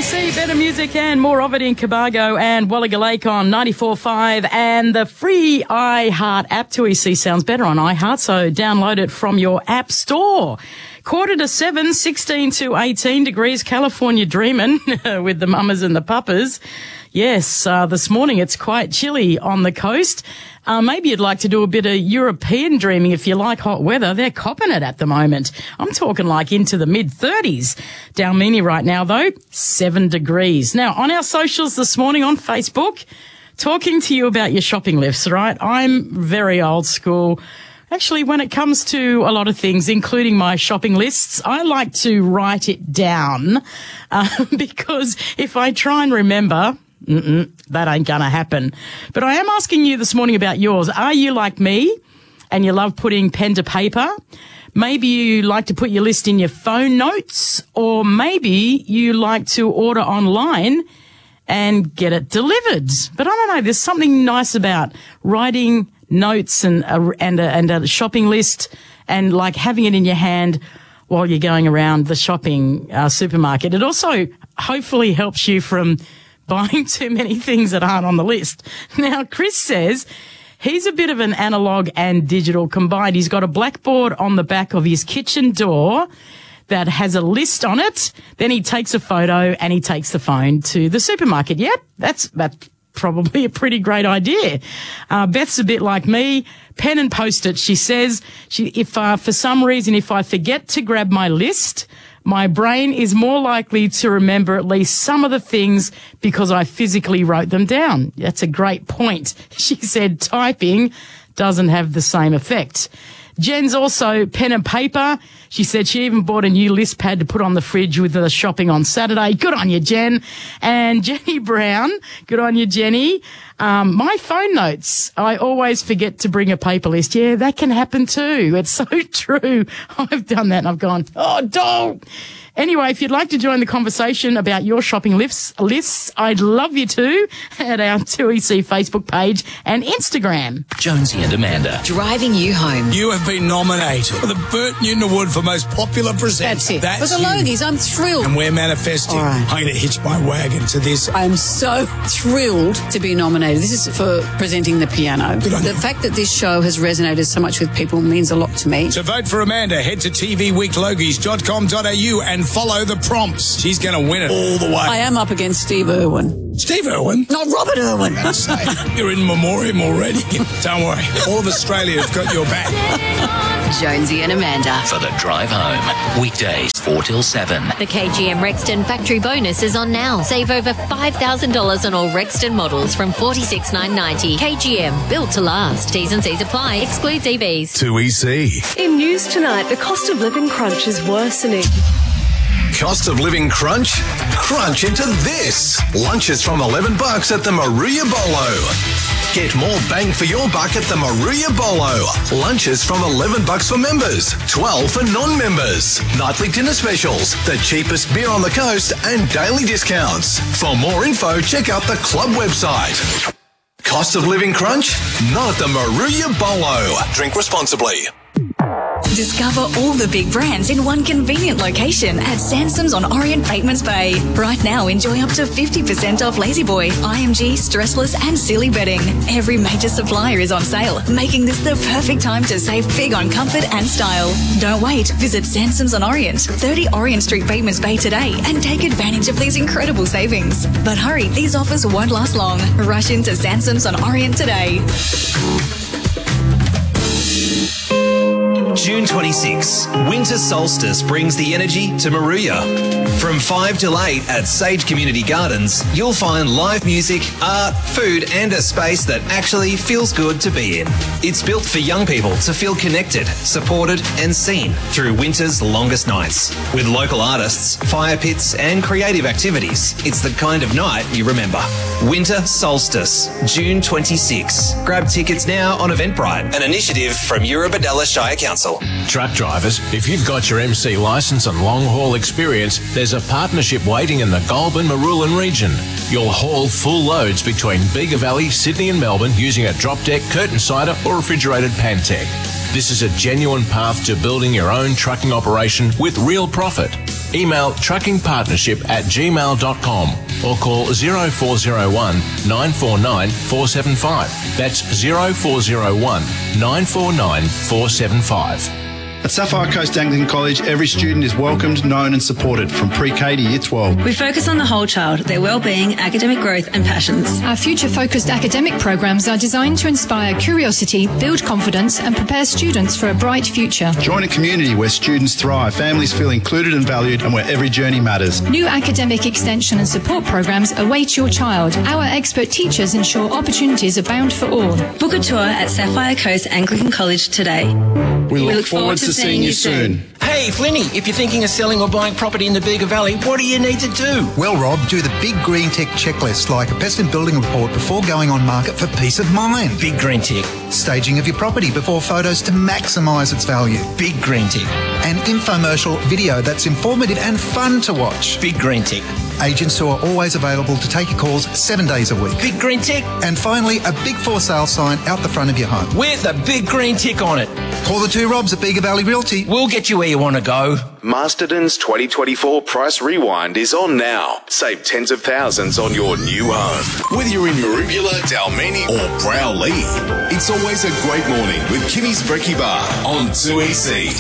2EC, better music and more of it in Cobargo and Wallaga Lake on 94.5 and the free iHeart app. 2EC sounds better on iHeart, so download it from your app store. 6:45, 16 to 18 degrees, California dreaming with the mamas and the papas. Yes, this morning it's quite chilly on the coast. Maybe you'd like to do a bit of European dreaming if you like hot weather. They're copping it at the moment. I'm talking like into the mid-30s. Dalmini right now, though, 7 degrees. Now, on our socials this morning on Facebook, talking to you about your shopping lists, right? I'm very old school. Actually, when it comes to a lot of things, including my shopping lists, I like to write it down because if I try and remember, that ain't gonna happen. But I am asking you this morning about yours. Are you like me and you love putting pen to paper? Maybe you like to put your list in your phone notes, or maybe you like to order online and get it delivered. But I don't know, there's something nice about writing notes and a shopping list and like having it in your hand while you're going around the shopping supermarket. It also hopefully helps you from buying too many things that aren't on the list. Now, Chris says he's a bit of an analog and digital combined. He's got a blackboard on the back of his kitchen door that has a list on it. Then he takes a photo and he takes the phone to the supermarket. Yep, that's probably a pretty great idea. Beth's a bit like me. Pen and Post-it, she says. If for some reason, if I forget to grab my list, my brain is more likely to remember at least some of the things because I physically wrote them down. That's a great point. She said typing doesn't have the same effect. Jen's also pen and paper. She said she even bought a new list pad to put on the fridge with the shopping on Saturday. Good on you, Jen. And Jenny Brown, good on you, Jenny. My phone notes, I always forget to bring a paper list. Yeah, that can happen too. It's so true. I've done that and I've gone, oh, don't. Anyway, if you'd like to join the conversation about your shopping lists, I'd love you to at our 2EC Facebook page and Instagram. Jonesy and Amanda. Driving you home. You have been nominated for the Burt Newton Award for Most Popular Presenter. That's it. That's for the Logies, I'm thrilled. And we're manifesting. All right. I'm going to hitch my wagon to this. I'm so thrilled to be nominated. This is for presenting the piano. The fact that this show has resonated so much with people means a lot to me. To vote for Amanda, head to tvweeklogies.com.au and follow the prompts. She's going to win it all the way. I am up against Steve Irwin. Steve Irwin? Not Robert Irwin. You're in memoriam already. Don't worry. All of Australia have got your back. Jonesy and Amanda. For the drive home. Weekdays 4 till 7. The KGM Rexton factory bonus is on now. Save over $5,000 on all Rexton models from $46,990. KGM, built to last. T's and C's apply. Excludes EVs. 2EC. In news tonight, the cost of living crunch is worsening. Cost of living crunch? Crunch into this. Lunches from $11 at the Maruya Bolo. Get more bang for your buck at the Maruya Bolo. Lunches from $11 for members, $12 for non-members. Nightly dinner specials, the cheapest beer on the coast, and daily discounts. For more info, check out the club website. Cost of living crunch? Not at the Maruya Bolo. Drink responsibly. Discover all the big brands in one convenient location at Sansom's on Orient Batemans Bay. Right now, enjoy up to 50% off La-Z-Boy, IMG, Stressless and Silly bedding. Every major supplier is on sale, making this the perfect time to save big on comfort and style. Don't wait. Visit Sansom's on Orient, 30 Orient Street, Batemans Bay today and take advantage of these incredible savings. But hurry, these offers won't last long. Rush into Sansom's on Orient today. June 26, Winter Solstice brings the energy to Maruya. From 5 till 8 at Sage Community Gardens, you'll find live music, art, food and a space that actually feels good to be in. It's built for young people to feel connected, supported and seen through winter's longest nights. With local artists, fire pits and creative activities, it's the kind of night you remember. Winter Solstice, June 26. Grab tickets now on Eventbrite, an initiative from Eurobodalla Shire Council. Truck drivers, if you've got your MC licence and long-haul experience, there's a partnership waiting in the Goulburn-Marulan region. You'll haul full loads between Bega Valley, Sydney and Melbourne using a drop deck, curtain sider or refrigerated Pantech. This is a genuine path to building your own trucking operation with real profit. Email truckingpartnership@gmail.com or call 0401 949 475. That's 0401 949 475. At Sapphire Coast Anglican College, every student is welcomed, known and supported from pre-K to Year 12. We focus on the whole child, their well-being, academic growth and passions. Our future-focused academic programs are designed to inspire curiosity, build confidence and prepare students for a bright future. Join a community where students thrive, families feel included and valued, and where every journey matters. New academic extension and support programs await your child. Our expert teachers ensure opportunities abound for all. Book a tour at Sapphire Coast Anglican College today. We look forward to seeing you soon. Hey, Flinny, if you're thinking of selling or buying property in the Bega Valley, what do you need to do? Well, Rob, do the big green tick checklist, like a pest and building report before going on market for peace of mind. Big green tick. Staging of your property before photos to maximise its value. Big green tick. An infomercial video that's informative and fun to watch. Big green tick. Agents who are always available to take your calls 7 days a week. Big green tick. And finally, a big for sale sign out the front of your home. With a big green tick on it. Call the two Robs at Bega Valley Realty. We'll get you where you want to go. Masterton's 2024 Price Rewind is on now. Save tens of thousands on your new home. Whether you're in Maroubula, Dalmeny or Browley, it's always a great morning with Kimmy's Brekkie Bar on 2EC.